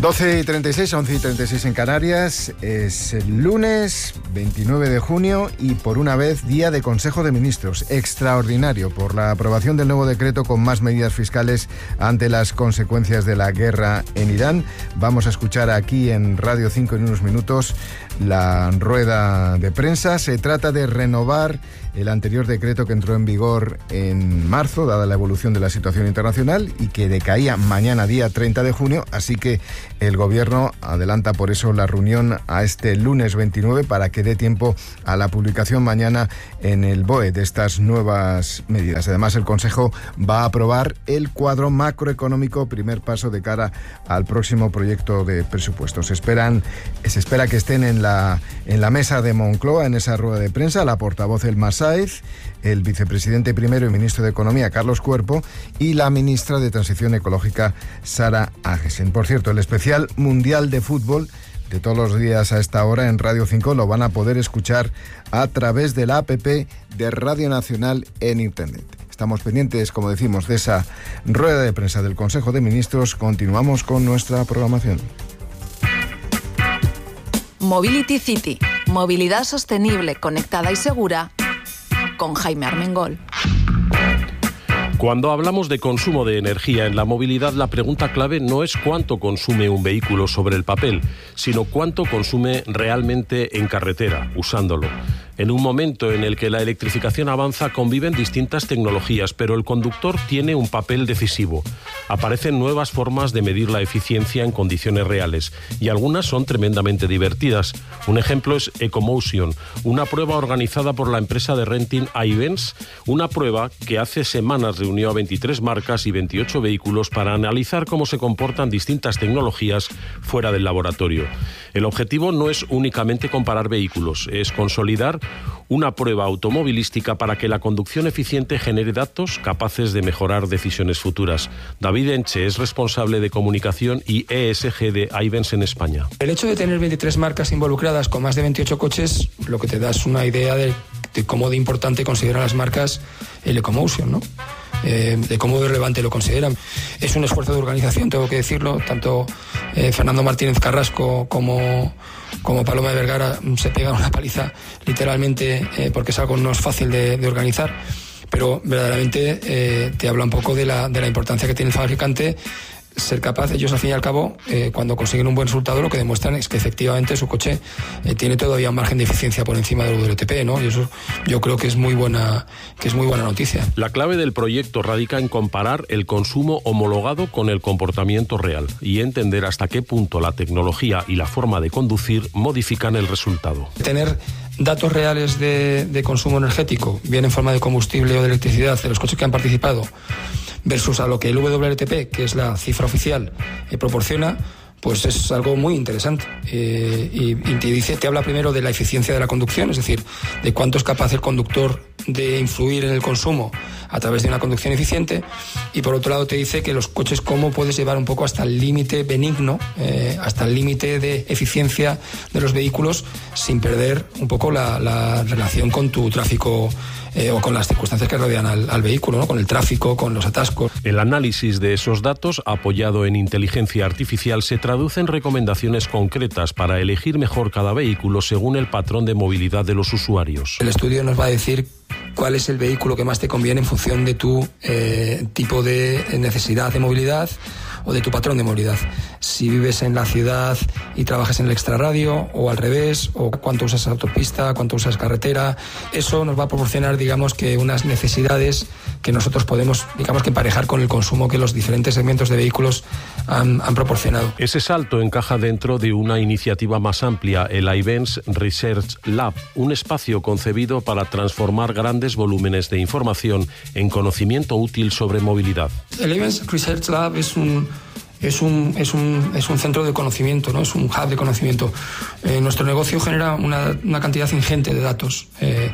12:36, 11:36 en Canarias. Es el lunes 29 de junio y por una vez día de Consejo de Ministros extraordinario por la aprobación del nuevo decreto con más medidas fiscales ante las consecuencias de la guerra en Irán. Vamos a escuchar aquí en Radio 5 en unos minutos la rueda de prensa. Se trata de renovar el anterior decreto que entró en vigor en marzo, dada la evolución de la situación internacional, y que decaía mañana, día 30 de junio, así que el Gobierno adelanta por eso la reunión a este lunes 29 para que dé tiempo a la publicación mañana en el BOE de estas nuevas medidas. Además, el Consejo va a aprobar el cuadro macroeconómico, primer paso de cara al próximo proyecto de presupuestos. Se espera que estén en la mesa de Moncloa, en esa rueda de prensa, la portavoz Elma Sáez, el vicepresidente primero y ministro de Economía, Carlos Cuerpo, y la ministra de Transición Ecológica, Sara Agesen. Por cierto, el especial mundial de fútbol de todos los días a esta hora en Radio 5 lo van a poder escuchar a través de la app de Radio Nacional en Internet. Estamos pendientes, como decimos, de esa rueda de prensa del Consejo de Ministros. Continuamos con nuestra programación. Mobility City, movilidad sostenible, conectada y segura, con Jaime Armengol. Cuando hablamos de consumo de energía en la movilidad, la pregunta clave no es cuánto consume un vehículo sobre el papel, sino cuánto consume realmente en carretera, usándolo. En un momento en el que la electrificación avanza, conviven distintas tecnologías, pero el conductor tiene un papel decisivo. Aparecen nuevas formas de medir la eficiencia en condiciones reales, y algunas son tremendamente divertidas. Un ejemplo es Ecomotion, una prueba organizada por la empresa de renting iVens, una prueba que hace semanas reunió a 23 marcas y 28 vehículos para analizar cómo se comportan distintas tecnologías fuera del laboratorio. El objetivo no es únicamente comparar vehículos, es consolidar una prueba automovilística para que la conducción eficiente genere datos capaces de mejorar decisiones futuras. David Enche es responsable de comunicación y ESG de iVens en España. El hecho de tener 23 marcas involucradas con más de 28 coches, lo que te da es una idea de cómo de importante consideran las marcas el Ecomotion, ¿no? De cómo de relevante lo consideran. Es un esfuerzo de organización, tengo que decirlo. Tanto Fernando Martínez Carrasco como Paloma de Vergara se pegan una paliza literalmente porque es algo no es fácil de organizar, pero verdaderamente te habla un poco de la importancia que tiene el fabricante. Ser capaz, ellos al fin y al cabo, cuando consiguen un buen resultado, lo que demuestran es que efectivamente su coche tiene todavía un margen de eficiencia por encima del WLTP, ¿no? Y eso yo creo que es muy buena noticia. La clave del proyecto radica en comparar el consumo homologado con el comportamiento real y entender hasta qué punto la tecnología y la forma de conducir modifican el resultado. Tener datos reales de consumo energético, bien en forma de combustible o de electricidad, de los coches que han participado, versus a lo que el WLTP, que es la cifra oficial, proporciona, pues es algo muy interesante. Y te habla primero de la eficiencia de la conducción, es decir, de cuánto es capaz el conductor de influir en el consumo a través de una conducción eficiente, y por otro lado te dice que los coches cómo puedes llevar un poco hasta el límite benigno, hasta el límite de eficiencia de los vehículos sin perder un poco la relación con tu tráfico o con las circunstancias que rodean al vehículo, ¿no? Con el tráfico, con los atascos. El análisis de esos datos, apoyado en inteligencia artificial, se traduce en recomendaciones concretas para elegir mejor cada vehículo según el patrón de movilidad de los usuarios. El estudio nos va a decir cuál es el vehículo que más te conviene en función de tu tipo de necesidad de movilidad o de tu patrón de movilidad. Si vives en la ciudad y trabajas en el extrarradio, o al revés, o cuánto usas autopista, cuánto usas carretera. Eso nos va a proporcionar, digamos, que unas necesidades que nosotros podemos, digamos, que emparejar con el consumo que los diferentes segmentos de vehículos han proporcionado. Ese salto encaja dentro de una iniciativa más amplia, el iVens Research Lab, un espacio concebido para transformar grandes volúmenes de información en conocimiento útil sobre movilidad. El iVens Research Lab es un centro de conocimiento, ¿no? Es un hub de conocimiento. Nuestro negocio genera una cantidad ingente de datos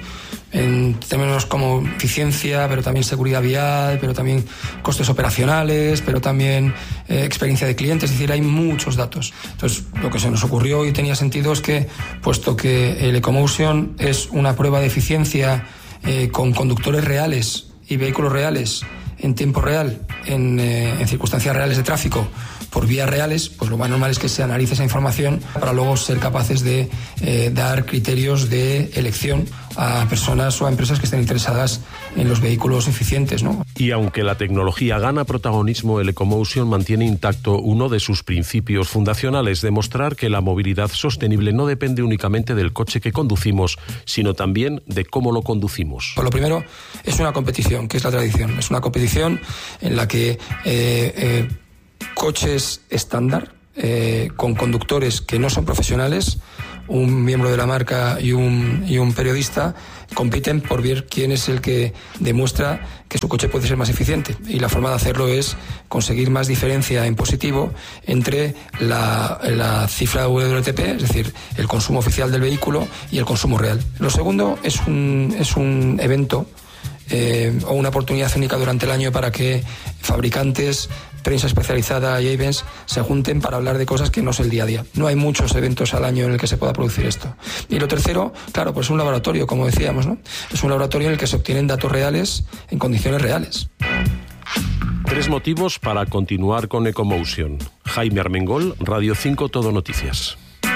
en términos como eficiencia, pero también seguridad vial, pero también costes operacionales, pero también experiencia de clientes. Es decir, hay muchos datos. Entonces, lo que se nos ocurrió y tenía sentido es que, puesto que el Ecomotion es una prueba de eficiencia con conductores reales y vehículos reales en tiempo real en circunstancias reales de tráfico por vías reales, pues lo más normal es que se analice esa información para luego ser capaces de dar criterios de elección a personas o a empresas que estén interesadas en los vehículos eficientes, ¿no? Y aunque la tecnología gana protagonismo, el Ecomotion mantiene intacto uno de sus principios fundacionales: demostrar que la movilidad sostenible no depende únicamente del coche que conducimos, sino también de cómo lo conducimos. Por lo primero, es una competición, que es la tradición. Es una competición en la que coches estándar, con conductores que no son profesionales, un miembro de la marca y un periodista compiten por ver quién es el que demuestra que su coche puede ser más eficiente. Y la forma de hacerlo es conseguir más diferencia en positivo entre la cifra WLTP, es decir, el consumo oficial del vehículo, y el consumo real. Lo segundo es un evento o una oportunidad única durante el año para que fabricantes, prensa especializada y events se junten para hablar de cosas que no es el día a día. No hay muchos eventos al año en el que se pueda producir esto. Y lo tercero, claro, pues es un laboratorio, como decíamos, ¿no? Es un laboratorio en el que se obtienen datos reales en condiciones reales. 3 motivos para continuar con Ecomotion. Jaime Armengol, Radio 5 Todo Noticias.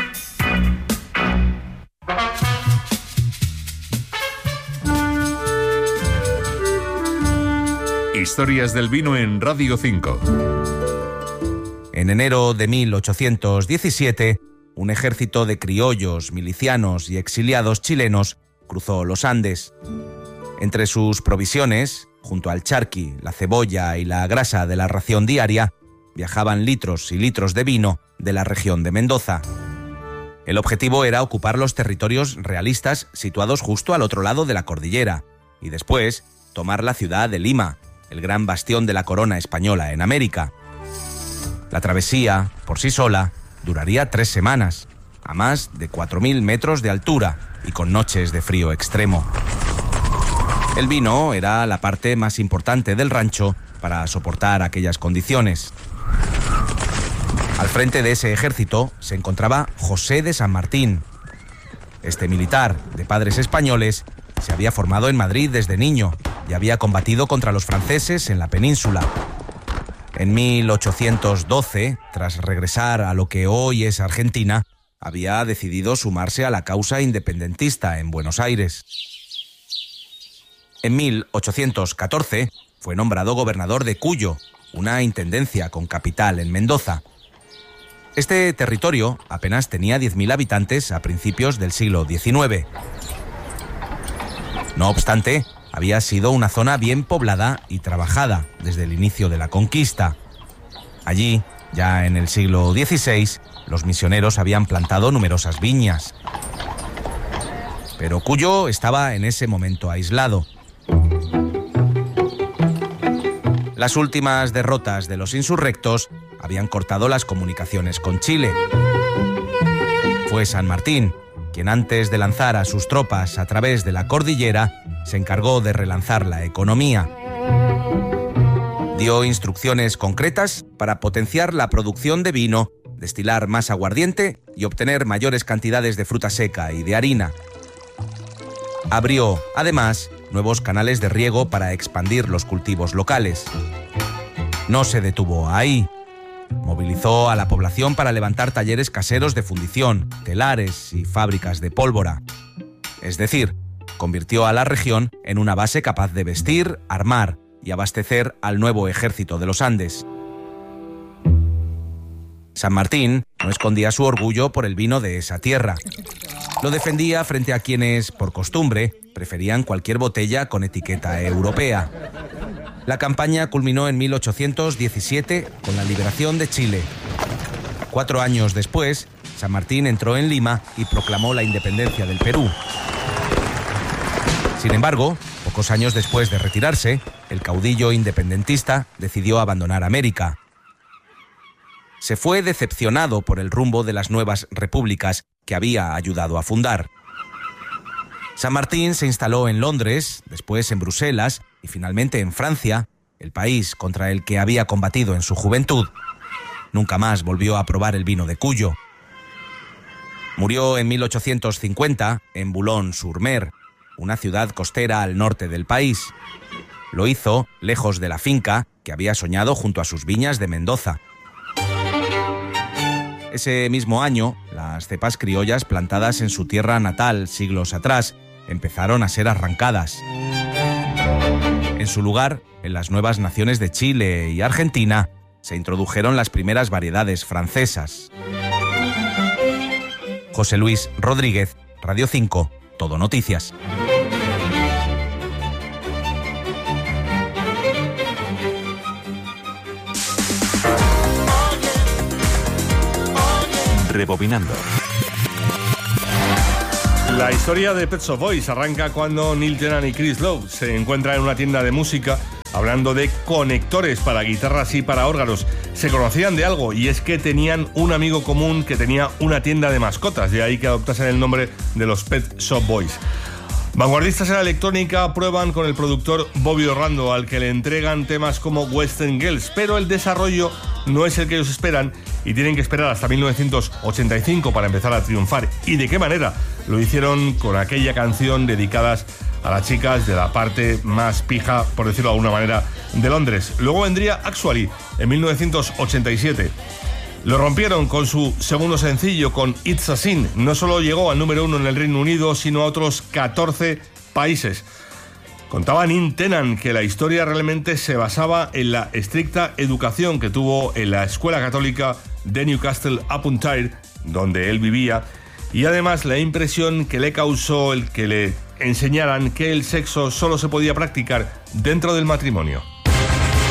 Historias del vino en Radio 5. En enero de 1817, un ejército de criollos, milicianos y exiliados chilenos cruzó los Andes. Entre sus provisiones, junto al charqui, la cebolla y la grasa de la ración diaria, viajaban litros y litros de vino de la región de Mendoza. El objetivo era ocupar los territorios realistas situados justo al otro lado de la cordillera y después tomar la ciudad de Lima, el gran bastión de la corona española en América. La travesía, por sí sola, duraría 3 semanas, a más de 4.000 metros de altura y con noches de frío extremo. El vino era la parte más importante del rancho para soportar aquellas condiciones. Al frente de ese ejército se encontraba José de San Martín. Este militar, de padres españoles, se había formado en Madrid desde niño y había combatido contra los franceses en la península. En 1812, tras regresar a lo que hoy es Argentina, había decidido sumarse a la causa independentista en Buenos Aires. En 1814 fue nombrado gobernador de Cuyo, una intendencia con capital en Mendoza. Este territorio apenas tenía 10.000 habitantes a principios del siglo XIX. No obstante, había sido una zona bien poblada y trabajada desde el inicio de la conquista. Allí, ya en el siglo XVI, los misioneros habían plantado numerosas viñas. Pero Cuyo estaba en ese momento aislado. Las últimas derrotas de los insurrectos habían cortado las comunicaciones con Chile. Fue San Martín quien, antes de lanzar a sus tropas a través de la cordillera, se encargó de relanzar la economía. Dio instrucciones concretas para potenciar la producción de vino, destilar más aguardiente y obtener mayores cantidades de fruta seca y de harina. Abrió, además, nuevos canales de riego para expandir los cultivos locales. No se detuvo ahí. Movilizó a la población para levantar talleres caseros de fundición, telares y fábricas de pólvora. Es decir, convirtió a la región en una base capaz de vestir, armar y abastecer al nuevo ejército de los Andes. San Martín no escondía su orgullo por el vino de esa tierra. Lo defendía frente a quienes, por costumbre, preferían cualquier botella con etiqueta europea. La campaña culminó en 1817 con la liberación de Chile. 4 años después, San Martín entró en Lima y proclamó la independencia del Perú. Sin embargo, pocos años después de retirarse, el caudillo independentista decidió abandonar América. Se fue decepcionado por el rumbo de las nuevas repúblicas que había ayudado a fundar. San Martín se instaló en Londres, después en Bruselas y finalmente en Francia, el país contra el que había combatido en su juventud. Nunca más volvió a probar el vino de Cuyo. Murió en 1850 en Boulogne-sur-Mer, una ciudad costera al norte del país. Lo hizo lejos de la finca que había soñado junto a sus viñas de Mendoza. Ese mismo año, las cepas criollas plantadas en su tierra natal siglos atrás empezaron a ser arrancadas. En su lugar, en las nuevas naciones de Chile y Argentina, se introdujeron las primeras variedades francesas. José Luis Rodríguez, Radio 5, Todo Noticias. Rebobinando. La historia de Pet Shop Boys arranca cuando Neil Tennant y Chris Lowe se encuentran en una tienda de música hablando de conectores para guitarras y para órganos. Se conocían de algo, y es que tenían un amigo común que tenía una tienda de mascotas, de ahí que adoptasen el nombre de los Pet Shop Boys. Vanguardistas en la electrónica prueban con el productor Bobby Orlando, al que le entregan temas como Western Girls, pero el desarrollo no es el que ellos esperan y tienen que esperar hasta 1985 para empezar a triunfar. ¿Y de qué manera? Lo hicieron con aquella canción dedicadas a las chicas de la parte más pija, por decirlo de alguna manera, de Londres. Luego vendría Actually en 1987. Lo rompieron con su segundo sencillo, con It's a Sin. No solo llegó al número 1 en el Reino Unido, sino a otros 14 países. Contaba Neil Tennant que la historia realmente se basaba en la estricta educación que tuvo en la escuela católica de Newcastle upon Tyne, donde él vivía, y además la impresión que le causó el que le enseñaran que el sexo solo se podía practicar dentro del matrimonio.